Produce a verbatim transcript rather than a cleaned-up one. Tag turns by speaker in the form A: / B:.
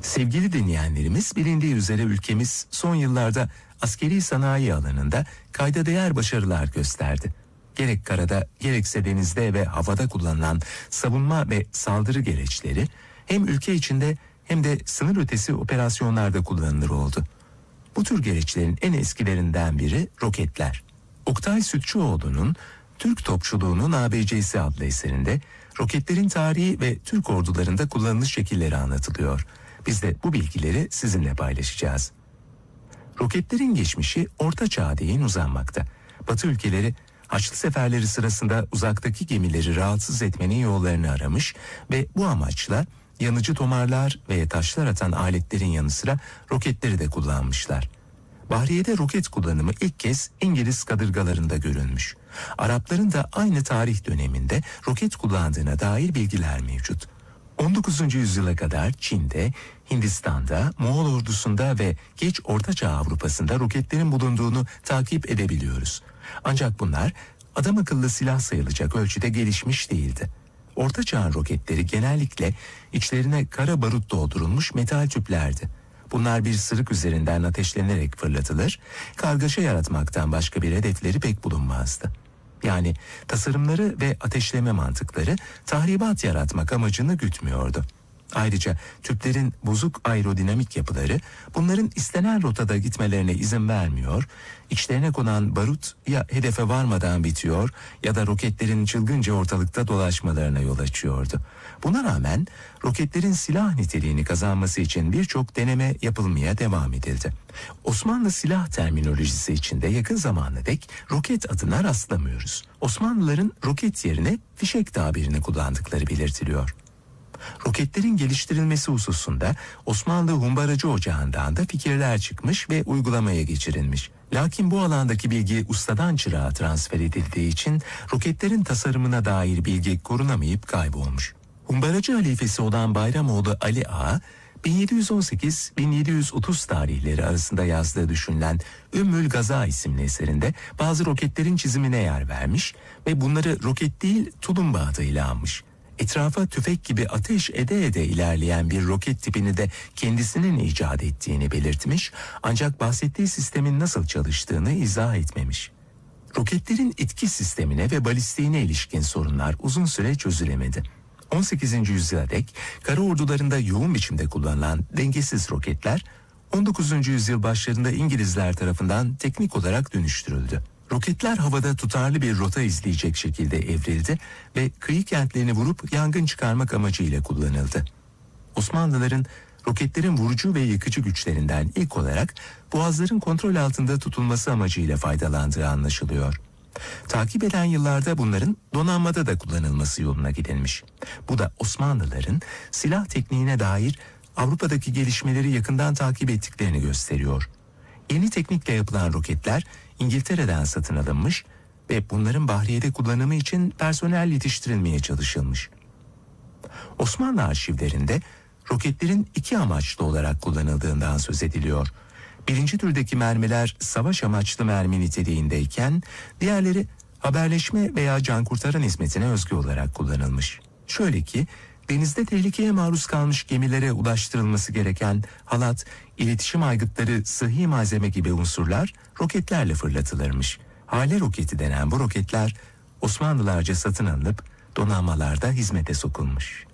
A: Sevgili dinleyenlerimiz, bilindiği üzere ülkemiz son yıllarda askeri sanayi alanında kayda değer başarılar gösterdi. Gerek karada gerekse denizde ve havada kullanılan savunma ve saldırı gereçleri hem ülke içinde hem de sınır ötesi operasyonlarda kullanılır oldu. Bu tür gereçlerin en eskilerinden biri roketler. Oktay Sütçüoğlu'nun Türk Topçuluğunun A B C'si adlı eserinde roketlerin tarihi ve Türk ordularında kullanılış şekilleri anlatılıyor. Biz de bu bilgileri sizinle paylaşacağız. Roketlerin geçmişi Orta Çağ'a değin uzanmakta. Batı ülkeleri Haçlı seferleri sırasında uzaktaki gemileri rahatsız etmenin yollarını aramış ve bu amaçla yanıcı tomarlar ve taşlar atan aletlerin yanı sıra roketleri de kullanmışlar. Bahriyede roket kullanımı ilk kez İngiliz kadırgalarında görülmüş. Arapların da aynı tarih döneminde roket kullandığına dair bilgiler mevcut. on dokuzuncu yüzyıla kadar Çin'de, Hindistan'da, Moğol ordusunda ve geç Ortaçağ Avrupa'sında roketlerin bulunduğunu takip edebiliyoruz. Ancak bunlar adam akıllı silah sayılacak ölçüde gelişmiş değildi. Ortaçağ roketleri genellikle içlerine kara barut doldurulmuş metal tüplerdi. Bunlar bir sırık üzerinden ateşlenerek fırlatılır, kargaşa yaratmaktan başka bir hedefleri pek bulunmazdı. Yani tasarımları ve ateşleme mantıkları tahribat yaratmak amacını gütmüyordu. Ayrıca tüplerin bozuk aerodinamik yapıları bunların istenen rotada gitmelerine izin vermiyor, içlerine konan barut ya hedefe varmadan bitiyor ya da roketlerin çılgınca ortalıkta dolaşmalarına yol açıyordu. Buna rağmen roketlerin silah niteliğini kazanması için birçok deneme yapılmaya devam edildi. Osmanlı silah terminolojisi içinde yakın zamana dek roket adına rastlamıyoruz. Osmanlıların roket yerine fişek tabirini kullandıkları belirtiliyor. Roketlerin geliştirilmesi hususunda Osmanlı Humbaracı Ocağı'ndan da fikirler çıkmış ve uygulamaya geçirilmiş. Lakin bu alandaki bilgi ustadan çırağa transfer edildiği için roketlerin tasarımına dair bilgi korunamayıp kaybolmuş. Humbaracı halifesi olan Bayramoğlu Ali Ağa, bin yedi yüz on sekiz bin yedi yüz otuz tarihleri arasında yazdığı düşünülen Ümmül Gaza isimli eserinde bazı roketlerin çizimine yer vermiş ve bunları roket değil tulumba adıyla anmış. Etrafa tüfek gibi ateş ede ede ilerleyen bir roket tipini de kendisinin icat ettiğini belirtmiş, ancak bahsettiği sistemin nasıl çalıştığını izah etmemiş. Roketlerin itki sistemine ve balistiğine ilişkin sorunlar uzun süre çözülemedi. on sekizinci yüzyıla dek kara ordularında yoğun biçimde kullanılan dengesiz roketler, on dokuzuncu yüzyıl başlarında İngilizler tarafından teknik olarak dönüştürüldü. Roketler havada tutarlı bir rota izleyecek şekilde evrildi ve kıyı kentlerini vurup yangın çıkarmak amacıyla kullanıldı. Osmanlıların roketlerin vurucu ve yıkıcı güçlerinden ilk olarak boğazların kontrol altında tutulması amacıyla faydalandığı anlaşılıyor. Takip eden yıllarda bunların donanmada da kullanılması yoluna gidilmiş. Bu da Osmanlıların silah tekniğine dair Avrupa'daki gelişmeleri yakından takip ettiklerini gösteriyor. Yeni teknikle yapılan roketler İngiltere'den satın alınmış ve bunların Bahriye'de kullanımı için personel yetiştirilmeye çalışılmış. Osmanlı arşivlerinde roketlerin iki amaçlı olarak kullanıldığından söz ediliyor. Birinci türdeki mermiler savaş amaçlı mermi niteliğindeyken diğerleri haberleşme veya can kurtaran hizmetine özgü olarak kullanılmış. Şöyle ki denizde tehlikeye maruz kalmış gemilere ulaştırılması gereken halat, iletişim aygıtları, sıhhi malzeme gibi unsurlar roketlerle fırlatılırmış. Hale roketi denen bu roketler Osmanlılarca satın alınıp donanmalarda hizmete sokulmuş.